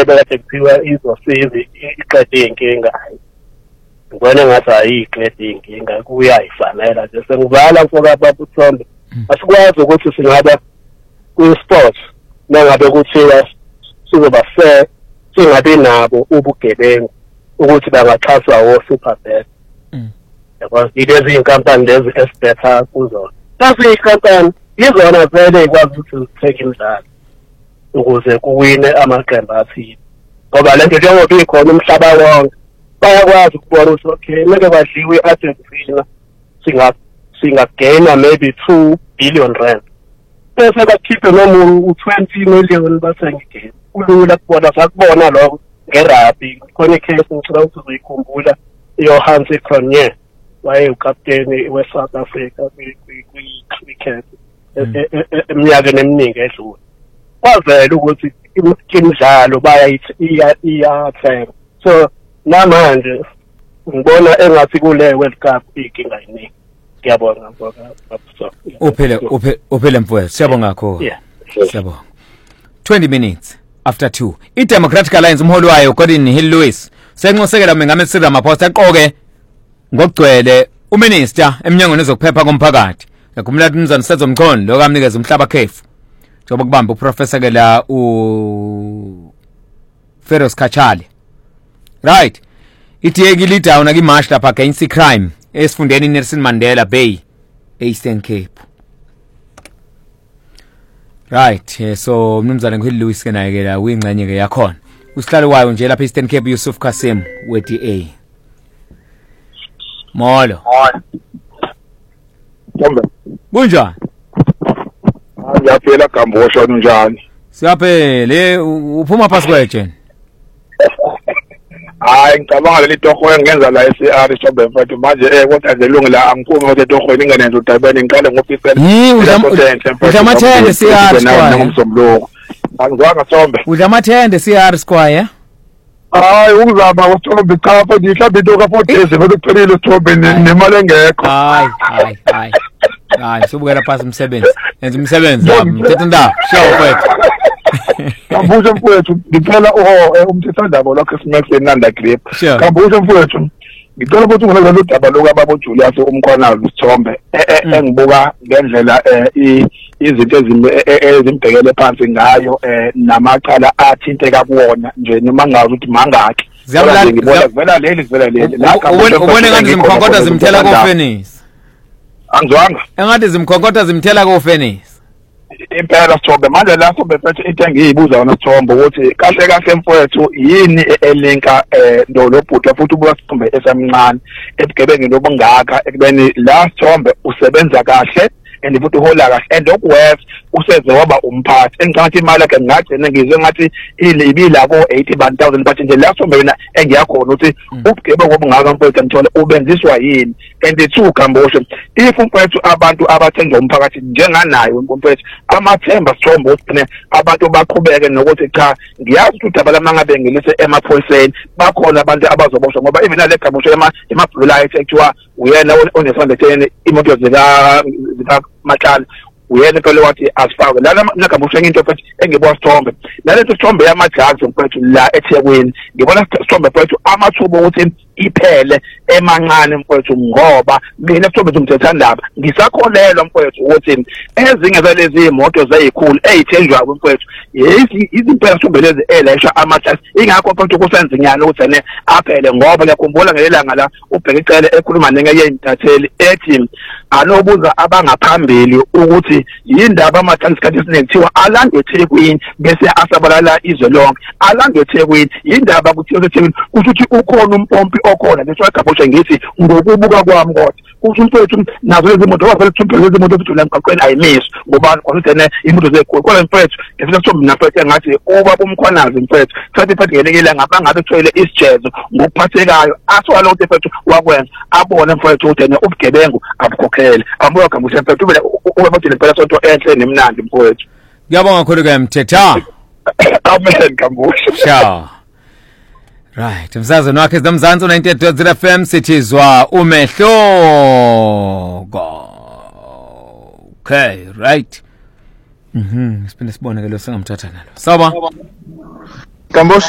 bekade kuthiwa izosiza iqede inkinga ngibona ngathi ayiqede inkinga kuyayifanela nje sengivala mfoka baba uThombe asikwazi ukuthi singaba ku-sport nangabe kuthiwa sizoba fair singabi nabo ubugebengu ukuthi bangaxhaswa o-Superbet yabo ilezi inkampani lezi esibetha kuzona lezi inkampani izona vele ikwazi ukuthi zitheke imidlalo ukuze kuwine amaqembu athile ngoba lento njengoba ikhona umhlaba wonke bayakwazi ukubona ukuthi okay meke kwadliwe i-Argentina singagaina maybe 2 billion rand bese bakhiphe noma u-20 million bathenge igame kulula kubona sakubona lokho ngerugby khona icase ngicela ukuthi uzuyikhumbula Johansi Cronje wayeyukapteni we-South Africa kwi-cricket eminyakeni eminingi edlule kwavela ukuthi imidlalo iyathenga so namanje ngibona engathi kule World Cup ikinga iningi ngiyabonga uphele mfowethu siyabonga ngakho siyabonga 20 minutes after 2 iDemocratic Alliance umholi wayo Gordon Hill Lewis senqosekela mengameli Cyril Ramaphosa aqoke ngokugcwele uminister eminyangweni ezokuphepha komphakathi yakumlati umzana sezomqondo lokamnikeza umhlaba khefu njengoba kubamba uprofessor ke la Feroz Kachali right ithi leader una ki march lapha against crime esifundeni Nelson Mandela Bay Eastern Cape right so mnumzane ngihili Lewis ke naye ke la uyingxenye ke yakhona usihlalo wayo nje lapha Eastern Cape Yusuf Kasim we-DA Molo Tombe kunjani yaphela Gambosha unjani siyaphele uphuma phansi kwejeni hayi ngicabanga leli torho engenza la eCR Tombe mfethu manje kodwa ngelungu la angiphumi ukuthi torho ingenza udabeni ngiqale ngofisela udlamathende CR Square ngomsombuluko angizwanga Tombe udlamathende CR Square hayi ukuzama uThombe cha mfethu mhlawumbe into ka4 days bekutholile uThombe nemali engekho hayi sobukela phansi umsebenzi yenza umsebenzi mthetho ndaba shawo mfethu Kambuzo mfowethu ngicela umthethondaba lokho esimax enanda grip Kambuzo mfowethu ngicela ukuthi ngilokho udaba lokababa uJulius umkhwanazi Sithombe engibuka ngendlela izinto ezimbhekele phansi ngayo namacala athinteka kuwona nje noma ngazi ukuthi mangaki ngibona kuvela leli ubone ngathi zimkhonkotha zimthela koFenis angizwanga engathi zimkhonkotha zimthela koFenis impela Sithombe manje la Sithombe mfethu into engiyibuza wona Sithombe ukuthi kahle mfowethu yini elinka lo bhuti futhi ubuka Sithombe esemncane ebugebengeni obungaka ekubeni la Sithombe usebenza kahle and futhi uhola kahle and okuwes useze waba umphathi engicabanga imali yakhe ngagcina ngizwe ngathi ibila ko 80,000 but nje la Sithombe wena engiyakhona ukuthi ubugebengu obungaka mfowethu ngithola ubenziswa yini and two Gambosha if mfowethu abantu abathenga umphakathi njenganayo mfowethu amathemba Sithombe ukuthi abantu baqhubeke nokuthi cha ngiyazi ukuthi udaba lamangabe ngelise emaphoyiseni bakhona abantu abazoboshwa ngoba even le Gambosha emabhulula ethiwa uyena onesandetheni imoto zika Macala uyena phela wathi asifake lana Gambosha into futhi engibona Sithombe nalento Sithombe yamajazi mfowethu la eThekwini ngibona Sithombe mfowethu amathuba ukuthi iphele emancane mfowethu ngoba mina Sithombe umthethondaba ngisakholelwa mfowethu ukuthi ezinye zalezi imoto zezikhulu ezithenjwayo mfowethu izimpela Sithombe lezi elayisha amathasi ingakho mfowethu kusenza inyana ukuthi ene aphele ngoba ngiyakhumbula ngelanga la ubheka icele ekhuluma nengeke intatheli ethi anobuza abangaphambili ukuthi yindaba amathasi isikhathi esiningi kuthiwa alande eThekwini bese asabalala izwe lonke alande eThekwini yindaba kuthiwa eThekwini ukuthi ukhona umpompi okhona leso Gambosha ngithi ngokubuka kwami kodwa kusho mfowethu nazo lezi moto wavele kuthumbe lezi moto futhi la emgaqweni ayimiswa ngoba kwasithene imoto zekhulu kodwa mfowethu ngifisa Sithombe nafethu ngathi ubaba umkhwanazi mfowethu sathi phethe ngelekile ngabangabe ethwele isijezo ngokuphathekayo athwala ukuthi mfowethu wakwenza abone mfowethu ukuthi ubugebengu abukhokhele abuya Gambosha mfowethu ubabodile phela sonto enhle nemnandi mfowethu ngiyabonga kakhulu ke mthetha amen Gambosha sha right msazweni wakhe zamzansi 98.0 FM sithizwa umehlo okay right siphinde sibone ke lo sengamthatha nalo sawba Gambosha